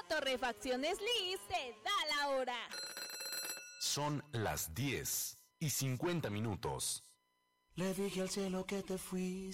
Autorrefacciones Liz te da la hora. Son las 10:50. Le dije al cielo que te fuiste.